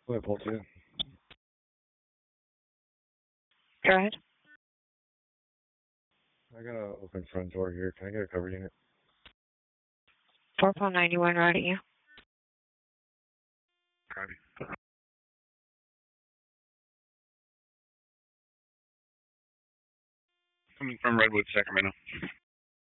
Go ahead, pull two. Go ahead. I got an open front door here. Can I get a cover unit? 4.91 right at you. Copy. Coming from Redwood, Sacramento.